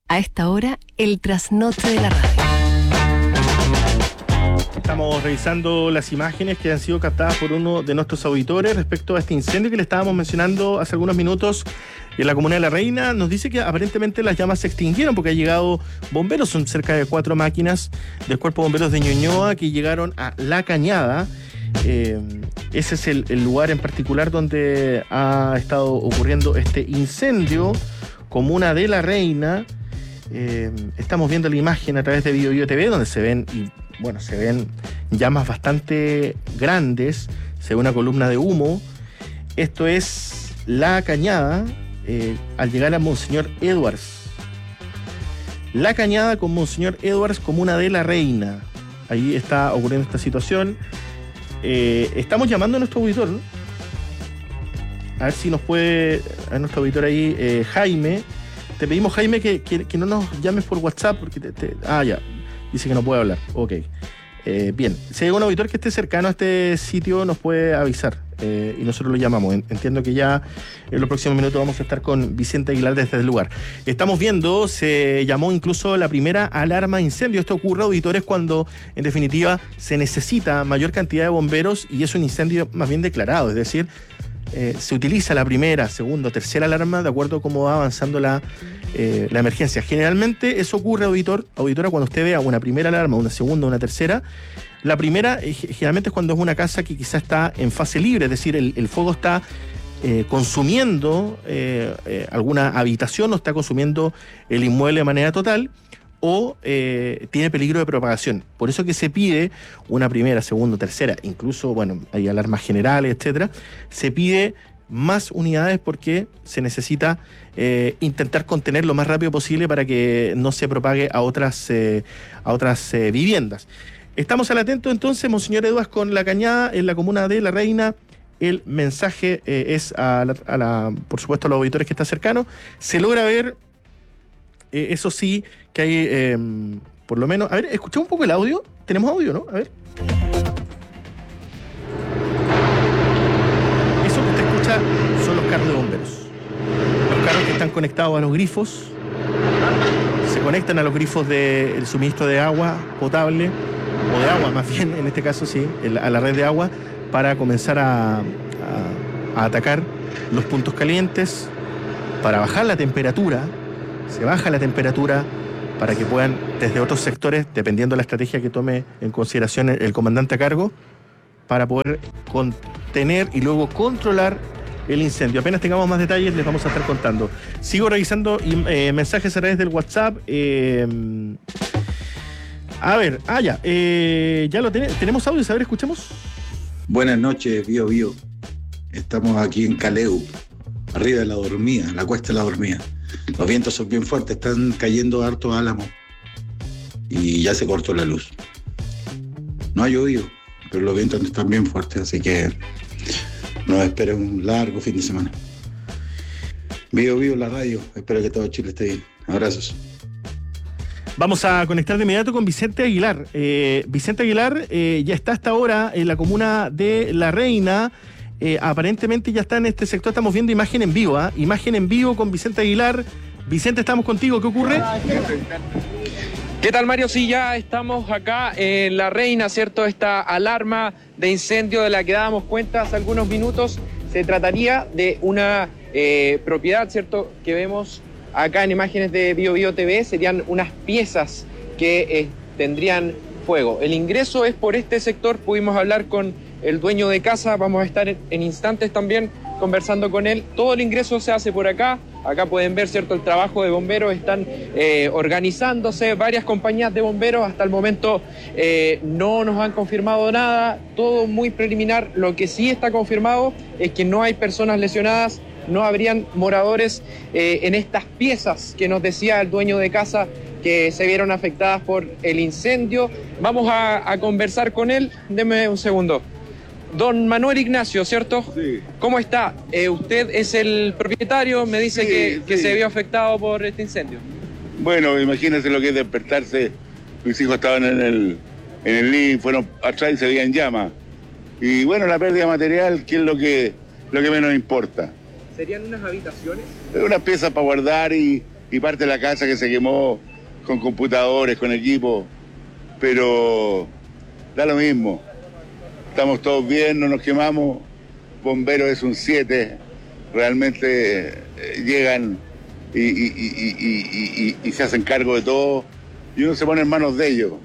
A esta hora, el trasnoche de la radio. Estamos revisando las imágenes que han sido captadas por uno de nuestros auditores respecto a este incendio que le estábamos mencionando hace algunos minutos en la comuna de La Reina. Nos dice que aparentemente las llamas se extinguieron porque ha llegado bomberos, son cerca de 4 máquinas del Cuerpo de Bomberos de Ñuñoa que llegaron a La Cañada. Ese es el lugar en particular donde ha estado ocurriendo este incendio, comuna de La Reina. Estamos viendo la imagen a través de BioBio TV donde se ven llamas bastante grandes, se ve una columna de humo. Esto es La Cañada, al llegar a Monseñor Edwards. La Cañada con Monseñor Edwards, comuna de La Reina. Ahí está ocurriendo esta situación. Estamos llamando a nuestro auditor, ¿no? A ver si nos puede, a nuestro auditor ahí, Jaime. Te pedimos, Jaime, que no nos llames por WhatsApp porque ya. Dice que no puede hablar. Ok. Bien. Si hay un auditor que esté cercano a este sitio, nos puede avisar. Y nosotros lo llamamos. Entiendo que ya en los próximos minutos vamos a estar con Vicente Aguilar desde el lugar. Estamos viendo, se llamó incluso la primera alarma de incendio. Esto ocurre, auditores, cuando en definitiva se necesita mayor cantidad de bomberos y es un incendio más bien declarado. Es decir, se utiliza la primera, segunda o tercera alarma de acuerdo a cómo va avanzando la emergencia. Generalmente eso ocurre, auditora, cuando usted vea una primera alarma, una segunda, una tercera. La primera generalmente es cuando es una casa que quizá está en fase libre, es decir, el fuego está consumiendo alguna habitación o está consumiendo el inmueble de manera total, o tiene peligro de propagación. Por eso que se pide una primera, segunda, tercera, incluso, hay alarmas generales, etcétera. Se pide más unidades porque se necesita intentar contener lo más rápido posible para que no se propague a otras viviendas. Estamos al atento entonces, Monseñor Edwards, con La Cañada en la comuna de La Reina. El mensaje es por supuesto, a los auditores que están cercanos. Se logra ver, eso sí, que hay, por lo menos... A ver, escuchemos un poco el audio. Tenemos audio, ¿no? A ver. Eso que usted escucha son los carros de bomberos. Los carros que están conectados a los grifos. Se conectan a los grifos del suministro de agua potable, o de agua más bien, en este caso sí, a la red de agua, para comenzar a atacar los puntos calientes, para bajar la temperatura. Se baja la temperatura para que puedan, desde otros sectores, dependiendo de la estrategia que tome en consideración el comandante a cargo, para poder contener y luego controlar el incendio. Apenas tengamos más detalles, les vamos a estar contando. Sigo revisando mensajes a través del WhatsApp. Ya lo tenemos audio, a ver, escuchemos. Buenas noches, Bio. Estamos aquí en Caleu, arriba de La Dormida, la cuesta de La Dormida. Los vientos son bien fuertes, están cayendo hartos álamos y ya se cortó la luz. No ha llovido, pero los vientos están bien fuertes, así que nos espera un largo fin de semana. Bio, la radio. Espero que todo Chile esté bien. Abrazos. Vamos a conectar de inmediato con Vicente Aguilar. Vicente Aguilar ya está hasta ahora en la comuna de La Reina. Aparentemente ya está en este sector. Estamos viendo imagen en vivo, imagen en vivo con Vicente Aguilar. Vicente, estamos contigo. ¿Qué ocurre? ¿Qué tal, Mario? Sí, ya estamos acá en La Reina, ¿cierto? Esta alarma de incendio de la que dábamos cuenta hace algunos minutos. Se trataría de una propiedad, ¿cierto?, que vemos acá en imágenes de BioBio TV. Serían unas piezas que tendrían fuego. El ingreso es por este sector. Pudimos hablar con el dueño de casa. Vamos a estar en instantes también conversando con él. Todo el ingreso se hace por acá. Acá pueden ver, ¿cierto?, el trabajo de bomberos. Están organizándose varias compañías de bomberos. Hasta el momento no nos han confirmado nada. Todo muy preliminar. Lo que sí está confirmado es que no hay personas lesionadas. No habrían moradores en estas piezas que nos decía el dueño de casa que se vieron afectadas por el incendio. Vamos a conversar con él. Deme un segundo. Don Manuel Ignacio, ¿cierto? Sí. ¿Cómo está? Usted es el propietario, me dice que se vio afectado por este incendio. Bueno, imagínense lo que es despertarse. Mis hijos estaban en el living, fueron atrás y se veían llamas. Y bueno, la pérdida material, que es lo que menos importa. ¿Serían unas habitaciones? Unas piezas para guardar y y parte de la casa que se quemó con computadores, con equipo, pero da lo mismo. Estamos todos bien, no nos quemamos. Bomberos es un 7, realmente llegan y se hacen cargo de todo y uno se pone en manos de ellos.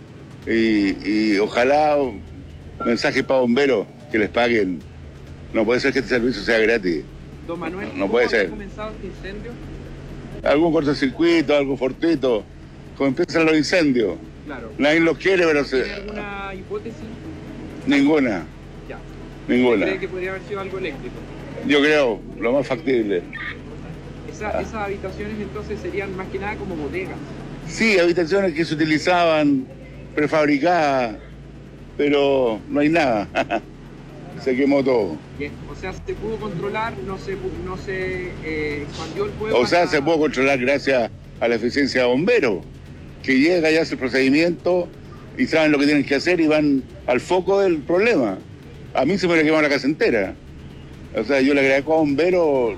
Y ojalá mensajes para bomberos que les paguen. No puede ser que este servicio sea gratis. Don Manuel, No puede ser. ¿cómo ha comenzado este incendio? Algún cortocircuito, algo fortuito, como empiezan los incendios. Claro. Nadie los quiere, pero ¿Tiene alguna hipótesis? ninguna, Ya. ninguna. ¿Cree que podría haber sido algo eléctrico? Yo creo, lo más factible. Esas habitaciones entonces serían más que nada como bodegas. Sí, habitaciones que se utilizaban, prefabricadas, pero no hay nada. Se quemó todo. O sea, se pudo controlar, no se expandió el fuego. O sea, hasta- se puede controlar gracias a la eficiencia de bomberos, que llega y hace el procedimiento y saben lo que tienen que hacer y van al foco del problema. A mí se me hubiera quemado la casa entera. O sea, yo le agradezco a bomberos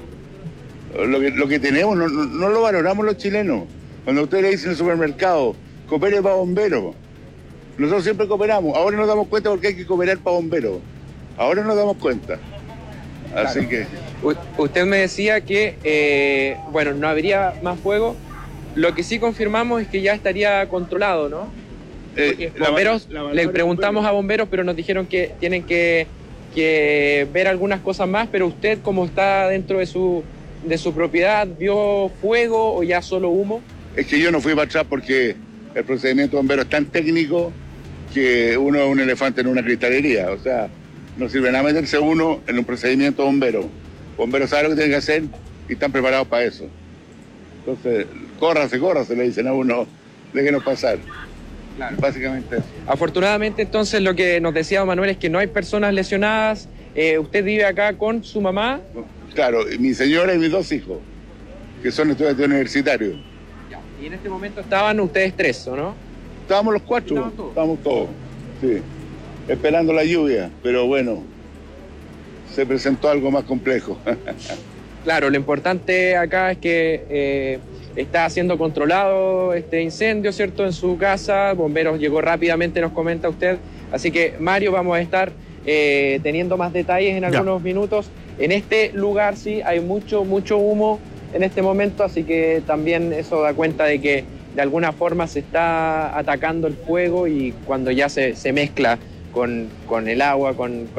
lo que tenemos, no lo valoramos los chilenos. Cuando ustedes le dicen en el supermercado, coopere para bomberos. Nosotros siempre cooperamos. Ahora nos damos cuenta porque hay que cooperar para bomberos. Ahora nos damos cuenta. Así que... Usted me decía que, bueno, no habría más fuego. Lo que sí confirmamos es que ya estaría controlado, ¿no? Porque bomberos, le preguntamos a bomberos, pero nos dijeron que tienen que ver algunas cosas más, pero usted, como está dentro de su propiedad, ¿vio fuego o ya solo humo? Es que yo no fui para atrás porque el procedimiento de bombero es tan técnico que uno es un elefante en una cristalería. O sea, no sirve nada meterse uno en un procedimiento de bombero. Bomberos saben lo que tienen que hacer y están preparados para eso. Entonces, córrase, le dicen a uno, déjenos pasar. Claro. Básicamente eso. Afortunadamente, entonces, lo que nos decía don Manuel es que no hay personas lesionadas. Usted vive acá con su mamá. Claro, mi señora y mis 2 hijos, que son estudiantes universitarios. Y en este momento estaban ustedes 3, ¿o no? Estábamos los 4, estábamos todos, sí, esperando la lluvia, pero bueno, se presentó algo más complejo. Claro, lo importante acá es que está siendo controlado este incendio, ¿cierto?, en su casa. Bomberos llegó rápidamente, nos comenta usted. Así que, Mario, vamos a estar teniendo más detalles en algunos minutos. En este lugar sí hay mucho humo en este momento, así que también eso da cuenta de que de alguna forma se está atacando el fuego y cuando ya se mezcla con el agua, con